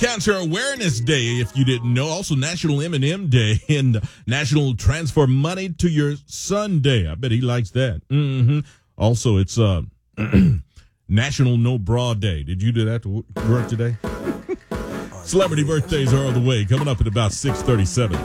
Cancer Awareness Day, if you didn't know. Also National M&M Day and National Transfer Money to Your Son Day. I bet he likes that. Also, it's National No Bra Day. Did you do that to work today? Celebrity birthdays are on the way. Coming up at about 6:37.